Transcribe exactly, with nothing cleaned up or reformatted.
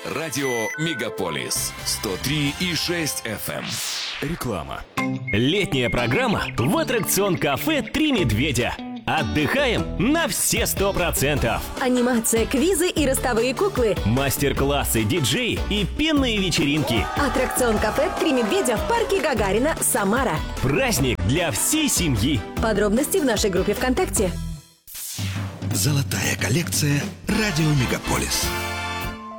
Радио Мегаполис сто три и шесть эф эм. Реклама. Летняя программа в аттракцион-кафе «Три медведя». Отдыхаем на все сто процентов. Анимация, квизы и ростовые куклы. Мастер-классы, диджеи и пенные вечеринки. Аттракцион-кафе «Три медведя» в парке Гагарина, Самара. Праздник для всей семьи. Подробности в нашей группе ВКонтакте. Золотая коллекция «Радио Мегаполис».